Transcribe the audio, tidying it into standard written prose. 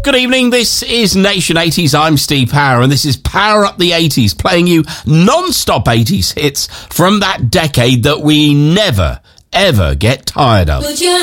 Good evening, this is Nation 80s, I'm Steve Power, and this is Power Up the 80s, playing you non-stop 80s hits from that decade that we never, ever get tired of. Put your